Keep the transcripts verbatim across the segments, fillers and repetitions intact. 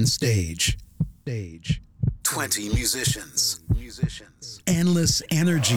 One stage. Stage. twenty musicians. Musicians. Endless energy.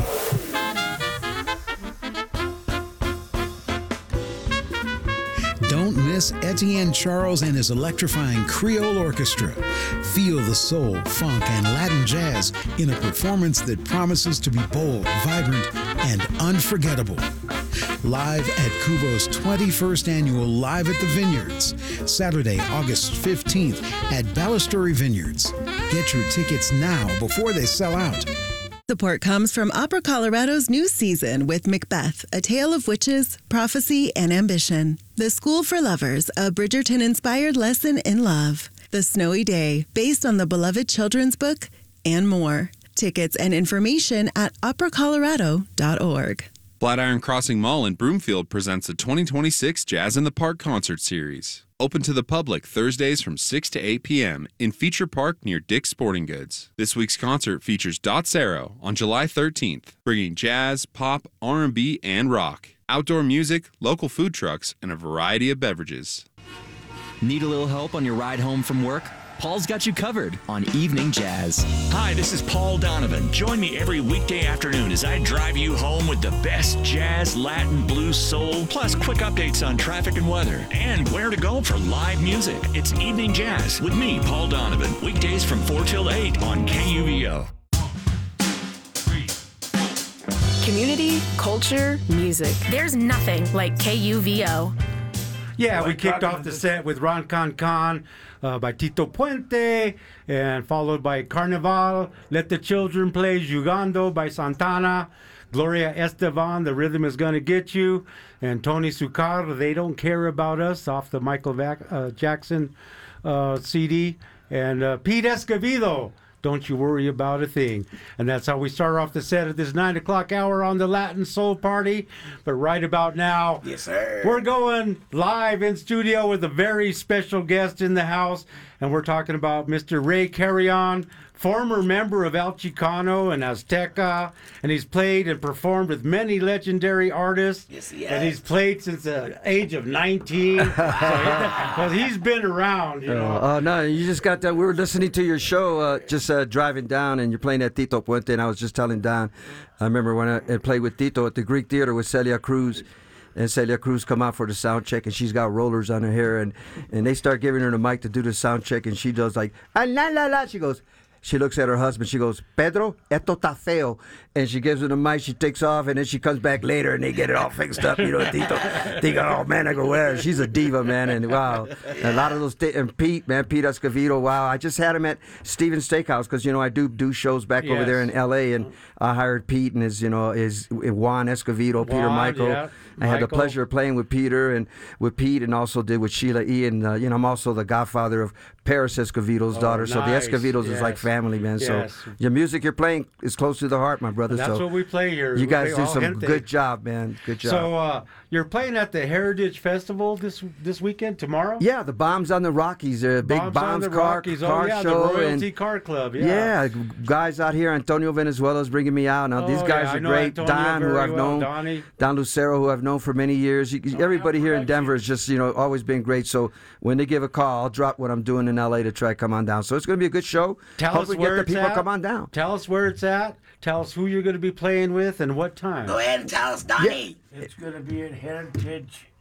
Don't miss Etienne Charles and his electrifying Creole Orchestra. Feel the soul, funk, and Latin jazz in a performance that promises to be bold, vibrant, and unforgettable. Live at Kuvo's twenty-first annual Live at the Vineyards, Saturday, August fifteenth at Balustrade Vineyards. Get your tickets now before they sell out. Support comes from Opera Colorado's new season with Macbeth, A Tale of Witches, Prophecy, and Ambition. The School for Lovers, a Bridgerton-inspired lesson in love. The Snowy Day, based on the beloved children's book, and more. Tickets and information at opera colorado dot org. Flatiron Crossing Mall in Broomfield presents the twenty twenty-six Jazz in the Park concert series. Open to the public Thursdays from six to eight p.m. in Feature Park near Dick's Sporting Goods. This week's concert features Dot Sero on July thirteenth, bringing jazz, pop, R and B, and rock, outdoor music, local food trucks, and a variety of beverages. Need a little help on your ride home from work? Paul's got you covered on Evening Jazz. Hi, this is Paul Donovan. Join me every weekday afternoon as I drive you home with the best jazz, Latin, blues, soul, plus quick updates on traffic and weather, and where to go for live music. It's Evening Jazz with me, Paul Donovan. Weekdays from four till eight on K U V O. Community, culture, music. There's nothing like K U V O. Yeah, we kicked off the set with Ron Can Can uh, by Tito Puente, and followed by Carnival, Let the Children Play, Jugando by Santana, Gloria Estevan, The Rhythm Is Gonna Get You, and Tony Sucar, They Don't Care About Us, off the Michael Vac- uh, Jackson uh, C D, and uh, Pete Escovedo, Don't You Worry About a Thing. And that's how we start off the set at this nine o'clock hour on the Latin Soul Party. But right about now, Yes, sir. we're going live in studio with a very special guest in the house. And we're talking about Mister Ray Carrion, former member of El Chicano and Azteca. And he's played and performed with many legendary artists. Yes, he And has. he's played since the age of nineteen. Because he's been around, you know. Oh, uh, no, you just got that. We were listening to your show, uh, just uh, driving down, and you're playing at Tito Puente, and I was just telling Don, I remember when I, I played with Tito at the Greek Theater with Celia Cruz, and Celia Cruz come out for the sound check, and she's got rollers on her hair, and, and they start giving her the mic to do the sound check, and she does like, ah, la, la, la. She goes, she looks at her husband, she goes, Pedro, esto ta feo. And she gives him the mic, she takes off, and then she comes back later, and they get it all fixed up, you know, Tito. They go, oh, man, I go, well, she's a diva, man, and wow. And a lot of those, th- and Pete, man, Pete Escovedo, wow. I just had him at Steven's Steakhouse, because, you know, I do do shows back over Yes. there in L A, and I hired Pete and his, you know, his Juan Escovedo, Peter Juan, Michael. yeah. I had the Michael. pleasure of playing with Peter and with Pete, and also did with Sheila E. And, uh, you know, I'm also the godfather of Paris Escovedo's Oh, daughter, so the nice. Escovedos is like Yes. family, man. Yes. So your music you're playing is close to the heart, my brother. That's so what we play here. you We guys play do all some gente. good job, man. Good job. So uh, you're playing at the Heritage Festival this this weekend, tomorrow? yeah, the Bombs on the Rockies. They're a big Bombs Bombs, on the car, Rockies. car oh, yeah, show. the Royalty and Car Club. Yeah. yeah, guys out here, Antonio Venezuela is bringing me out. Now, these Oh, guys yeah, I are know great. Antonio Don, who very I've well. known. Donnie. Don Lucero, who I've known for many years. You- Everybody here in Denver has just, you know, always been great. So when they give a call, I'll drop what I'm doing in L A to try to come on down. So it's going to be a good show. Tell Hope us we where get the it's people at. come on down. Tell us where it's at. Tell us who you're going to be playing with and what time. Go ahead and tell us, Donnie. It's going to be at Heritage